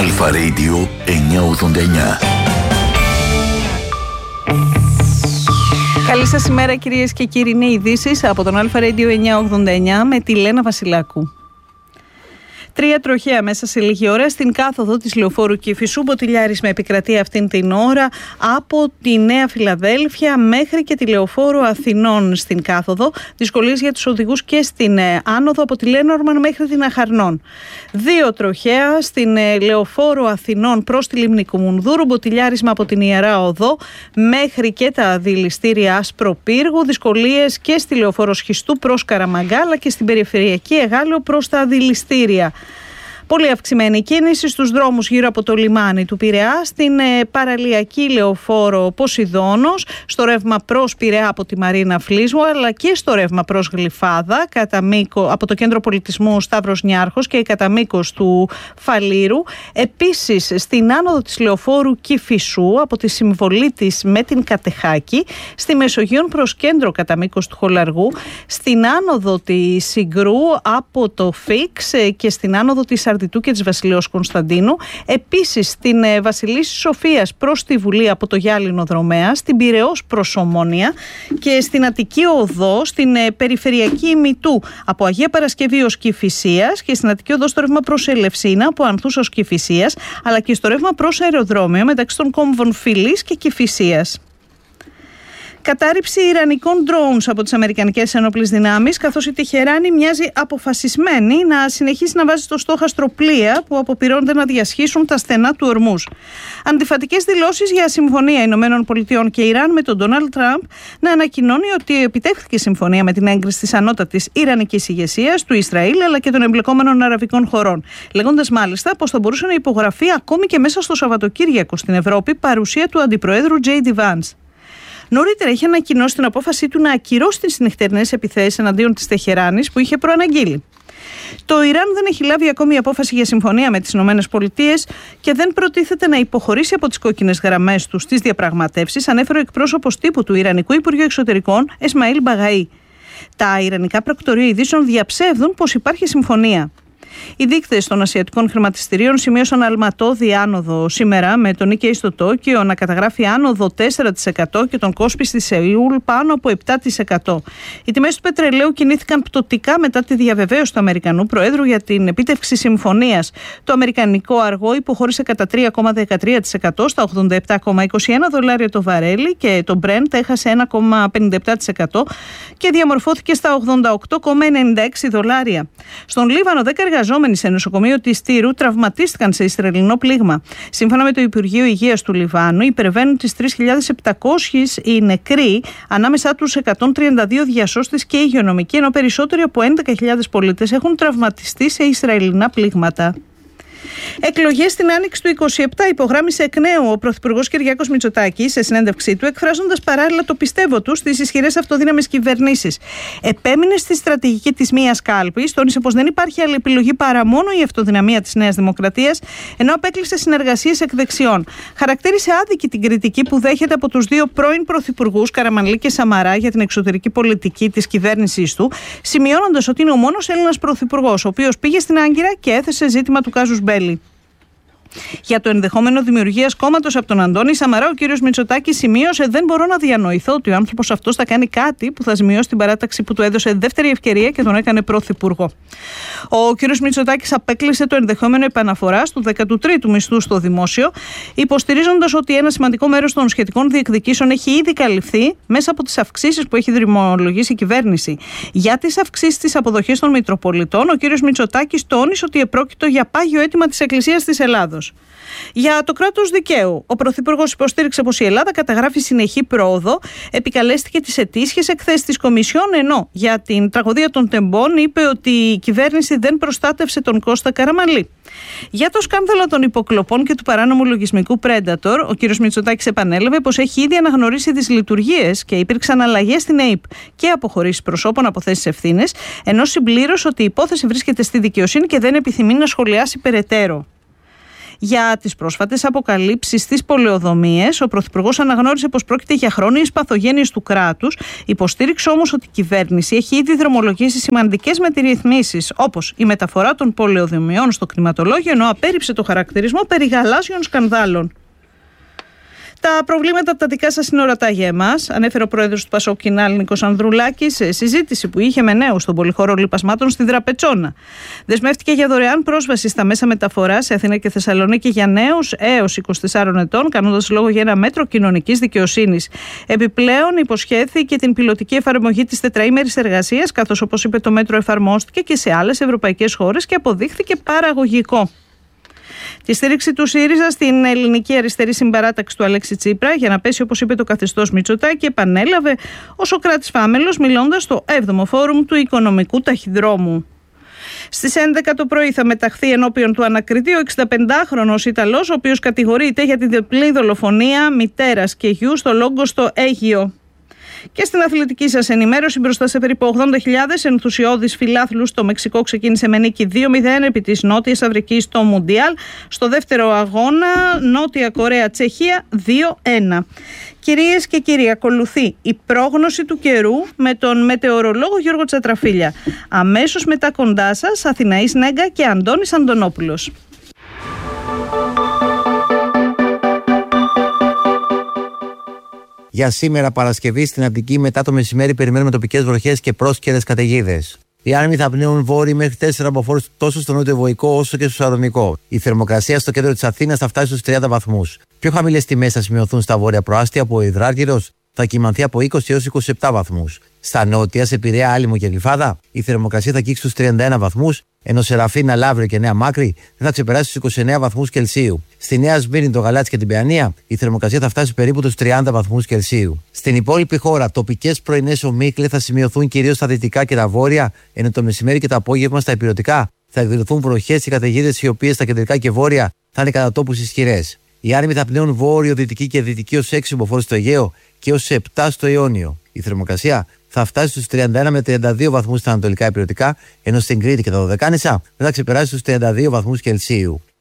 Αλφα Radio 989. Καλή σας ημέρα κυρίες και κύριοι, είναι ειδήσεις από τον Αλφα Radio 989 με τη Λένα Βασιλάκου. 3 τροχαία μέσα σε λίγη ώρα στην κάθοδο της λεωφόρου Κηφισού. Μποτιλιάρισμα επικρατεί αυτήν την ώρα από τη Νέα Φιλαδέλφια μέχρι και τη λεωφόρο Αθηνών στην κάθοδο. Δυσκολίες για τους οδηγούς και στην άνοδο από τη Λένορμαν μέχρι την Αχαρνών. 2 τροχαία στην λεωφόρο Αθηνών προς τη Λίμνη Κουμουνδούρου. Μποτιλιάρισμα από την Ιερά Οδό μέχρι και τα δηληστήρια Ασπροπύργου. Δυσκολίες και στη λεωφόρο Σχιστού προς Καραμαγκάλα και στην περιφερειακή Εγάλεο προς τα δηληστήρια. Πολύ αυξημένη κίνηση στους δρόμους γύρω από το λιμάνι του Πειραιά, στην παραλιακή λεωφόρο Ποσειδώνος, στο ρεύμα προς Πειραιά από τη Μαρίνα Φλίσμου, αλλά και στο ρεύμα προς Γλυφάδα, από το Κέντρο Πολιτισμού Σταύρος Νιάρχος και κατά μήκος του Φαλήρου. Επίσης, στην άνοδο της λεωφόρου Κηφισού, από τη συμβολή της με την Κατεχάκη, στη Μεσογείων προς Κέντρο κατά μήκος του Χολαργού, στην άνοδο της Συγκρού από το Φίξ και στην άνοδο της Αρτιτού και της Βασιλέως Κωνσταντίνου. Επίσης στην Βασιλίσσης Σοφίας προς τη Βουλή από το Γιάλινο Δρομέα, στην Πειραιώς προς Ομόνια και στην Αττική Οδό, στην περιφερειακή ημιτού από Αγία Παρασκευή ως Κηφισίας και στην Αττική Οδό στο ρεύμα προς Ελευσίνα από Ανθούς ως Κηφισίας, αλλά και στο ρεύμα προς αεροδρόμιο μεταξύ των κόμβων Φιλής και Κηφισίας. Κατάρριψη ιρανικών drones από τις αμερικανικές ενόπλες δυνάμεις, καθώς η Τεχεράνη μοιάζει αποφασισμένη να συνεχίσει να βάζει στο στόχαστρο πλοία που αποπειρώνται να διασχίσουν τα στενά του Ορμούζ. Αντιφατικές δηλώσεις για συμφωνία Ηνωμένων Πολιτειών και Ιράν με τον Ντόναλντ Τραμπ να ανακοινώνει ότι επιτεύχθηκε συμφωνία με την έγκριση της ανώτατης ιρανικής ηγεσίας, του Ισραήλ αλλά και των εμπλεκόμενων αραβικών χωρών. Λέγοντας μάλιστα πως θα μπορούσε να υπογραφεί ακόμη και μέσα στο Σαββατοκύριακο στην Ευρώπη παρουσία του Αντιπροέδρου J.D. Vance. Νωρίτερα είχε ανακοινώσει την απόφασή του να ακυρώσει τις νυχτερινές επιθέσεις εναντίον της Τεχεράνης που είχε προαναγγείλει. Το Ιράν δεν έχει λάβει ακόμη απόφαση για συμφωνία με τις ΗΠΑ και δεν προτίθεται να υποχωρήσει από τις κόκκινες γραμμές του στις διαπραγματεύσεις, ανέφερε ο εκπρόσωπος τύπου του Ιρανικού Υπουργείου Εξωτερικών, Εσμαήλ Μπαγαή. Τα ιρανικά πρακτορεία ειδήσεων διαψεύδουν πως υπάρχει συμφωνία. Οι δείκτες των ασιατικών χρηματιστηρίων σημείωσαν αλματώδη άνοδο σήμερα, με τον Nikkei στο Τόκιο να καταγράφει άνοδο 4% και τον Κόσπι στη Σεούλ πάνω από 7%. Οι τιμές του πετρελαίου κινήθηκαν πτωτικά μετά τη διαβεβαίωση του Αμερικανού Προέδρου για την επίτευξη συμφωνίας. Το αμερικανικό αργό υποχώρησε κατά 3,13% στα $87,21 το βαρέλι και το Brent έχασε 1,57% και διαμορφώθηκε στα $88,96. Στον Λίβανο 10 εργαζόμενοι σε νοσοκομείο της Τύρου τραυματίστηκαν σε ισραηλινό πλήγμα. Σύμφωνα με το Υπουργείο Υγείας του Λιβάνου, υπερβαίνουν τις 3.700 οι νεκροί, ανάμεσά τους 132 διασώστες και υγειονομικοί, ενώ περισσότεροι από 11.000 πολίτες έχουν τραυματιστεί σε ισραηλινά πλήγματα. Εκλογές στην άνοιξη του 27 υπογράμμισε εκ νέου ο Πρωθυπουργός Κυριάκος Μητσοτάκης σε συνέντευξή του, εκφράζοντας παράλληλα το πιστεύω του στις ισχυρές αυτοδύναμες κυβερνήσεις. Επέμεινε στη στρατηγική της μίας κάλπης, τόνισε πως δεν υπάρχει άλλη επιλογή παρά μόνο η αυτοδυναμία της Νέας Δημοκρατίας, ενώ απέκλεισε συνεργασίες εκ δεξιών. Χαρακτήρισε άδικη την κριτική που δέχεται από τους δύο πρώην πρωθυπουργούς, Καραμανλή και Σαμαρά, για την εξωτερική πολιτική της κυβέρνησής του, σημειώνοντας ότι είναι ο μόνος Έλληνας πρωθυπουργός, ο οποίος πήγε στην Άγκυρα και έθεσε ζήτημα του κάζους Μπέλη. Για το ενδεχόμενο δημιουργίας κόμματος από τον Αντώνη Σαμαρά, ο κύριος Μητσοτάκης σημείωσε: δεν μπορώ να διανοηθώ ότι ο άνθρωπος αυτός θα κάνει κάτι που θα ζημιώσει την παράταξη που του έδωσε δεύτερη ευκαιρία και τον έκανε πρωθυπουργό. Ο κύριος Μητσοτάκης απέκλεισε το ενδεχόμενο επαναφοράς του 13ου μισθού στο δημόσιο, υποστηρίζοντας ότι ένα σημαντικό μέρος των σχετικών διεκδικήσεων έχει ήδη καλυφθεί μέσα από τις αυξήσεις που έχει δρυμολογήσει η κυβέρνηση. Για τις αυξήσεις της αποδοχής των Μητροπολιτών, ο κύριος Μητσοτάκης τόνισε ότι επρόκειτο για πάγιο αίτημα της Εκκλησίας της Ελλάδος. Για το κράτος δικαίου, ο Πρωθυπουργός υποστήριξε πως η Ελλάδα καταγράφει συνεχή πρόοδο, επικαλέστηκε τις ετήσιες εκθέσεις της Κομισιόν, ενώ για την τραγωδία των Τεμπών είπε ότι η κυβέρνηση δεν προστάτευσε τον Κώστα Καραμανλή. Για το σκάνδαλο των υποκλοπών και του παράνομου λογισμικού Predator, ο κ. Μητσοτάκης επανέλαβε πως έχει ήδη αναγνωρίσει τις λειτουργίες και υπήρξαν αλλαγές στην ΑΕΠ και αποχωρήσεις προσώπων από θέσεις ευθύνες, ενώ συμπλήρωσε ότι η υπόθεση βρίσκεται στη δικαιοσύνη και δεν επιθυμεί να σχολιάσει περαιτέρω. Για τις πρόσφατες αποκαλύψεις στις πολεοδομίες, ο Πρωθυπουργός αναγνώρισε πως πρόκειται για χρόνιες παθογένειες του κράτους, υποστήριξε όμως ότι η κυβέρνηση έχει ήδη δρομολογήσει σημαντικές μεταρρυθμίσεις, όπως η μεταφορά των πολεοδομιών στο κτηματολόγιο, ενώ απέρριψε το χαρακτηρισμό περί γαλάζιων σκανδάλων. Τα προβλήματα τα δικά σας είναι ορατά για εμάς, ανέφερε ο πρόεδρος του ΠΑΣΟΚ Κινάλ Νίκος Ανδρουλάκης σε συζήτηση που είχε με νέους στον πολυχώρο λιπασμάτων στη Δραπετσόνα. Δεσμεύτηκε για δωρεάν πρόσβαση στα μέσα μεταφοράς σε Αθήνα και Θεσσαλονίκη για νέους έως 24 ετών, κάνοντας λόγο για ένα μέτρο κοινωνικής δικαιοσύνης. Επιπλέον, υποσχέθηκε την πιλωτική εφαρμογή της τετραήμερης εργασίας, καθώς, όπως είπε, το μέτρο εφαρμόστηκε και σε άλλες ευρωπαϊκές χώρες και αποδείχθηκε παραγωγικό. Τη στήριξη του ΣΥΡΙΖΑ στην ελληνική αριστερή συμπαράταξη του Αλέξη Τσίπρα για να πέσει, όπως είπε, το καθεστώς Μητσοτάκη, επανέλαβε ο Σωκράτης Φάμελος μιλώντας στο 7ο Φόρουμ του Οικονομικού Ταχυδρόμου. Στις 11 το πρωί θα μεταχθεί ενώπιον του ανακριτή ο 65χρονος Ιταλός, ο οποίος κατηγορείται για τη διπλή δολοφονία μητέρας και γιου στο Λόγκο Αίγυο. Και στην αθλητική σας ενημέρωση, μπροστά σε περίπου 80.000 ενθουσιώδεις φιλάθλους, το Μεξικό ξεκίνησε με νίκη 2-0 επί της Νότιας Αφρικής στο Μουντιάλ. Στο δεύτερο αγώνα, Νότια Κορέα-Τσεχία 2-1. Κυρίες και κύριοι, ακολουθεί η πρόγνωση του καιρού με τον μετεωρολόγο Γιώργο Τσατραφίλια. Αμέσως μετά κοντά σας, Αθηναής Νέγκα και Αντώνης Αντωνόπουλος. Για σήμερα Παρασκευή στην Αττική μετά το μεσημέρι περιμένουμε τοπικές βροχές και πρόσκαιρες καταιγίδες. Οι άνεμοι θα πνέουν βόρειοι μέχρι 4 αποφόρους τόσο στο νότιο-βορεικό όσο και στο σαρονικό. Η θερμοκρασία στο κέντρο της Αθήνας θα φτάσει στους 30 βαθμούς. Πιο χαμηλές τιμές θα σημειωθούν στα βόρεια προάστια, που ο Υδράργυρος θα κυμανθεί από 20 έως 27 βαθμούς. Στα νότια, σε Πειραιά, Άλυμο και Γλυφάδα, η θερμοκρασία θα αγγίξει στους 31 βαθμούς, ενώ σε Ραφίνα, Λαύριο και Νέα Μάκρη δεν θα ξεπεράσει στους 29 βαθμούς Κελσίου. Στη Νέα Σμύρνη, το Γαλάτσι και την Παιανία, η θερμοκρασία θα φτάσει περίπου τους 30 βαθμούς Κελσίου. Στην υπόλοιπη χώρα, τοπικές πρωινές ομίχλες θα σημειωθούν κυρίως στα δυτικά και τα βόρεια, ενώ το μεσημέρι και το απόγευμα στα υπηρετικά θα εκδηλωθούν βροχές και καταιγίδες, οι οποίες στα κεντρικά και βόρεια θα είναι κατά τόπους ισχυρές. Οι άνεμοι θα πνέουν βόρειο, δυτική και δυτική ως 6 αποφόρους στο Αιγαίο και ως 7 στο Ιόνιο. Η θερμοκρασία θα φτάσει στους 31 με 32 βαθμούς στα ανατολικά υπηρετικά, ενώ στην Κρήτη και τα Δωδεκάνησα δεν θα ξεπεράσει στους 32 βαθμούς Κελσίου.